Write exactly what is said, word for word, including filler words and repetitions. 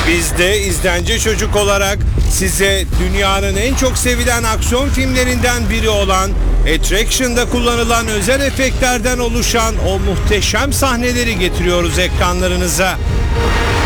Biz de izlence çocuk olarak size dünyanın en çok sevilen aksiyon filmlerinden biri olan Attraction'da kullanılan özel efektlerden oluşan o muhteşem sahneleri getiriyoruz ekranlarınıza.